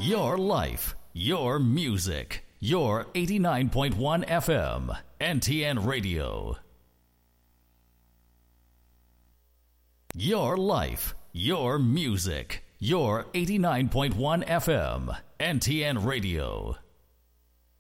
Your life, your music, your 89.1 FM, NTN Radio. Your life, your music, your 89.1 FM, NTN Radio.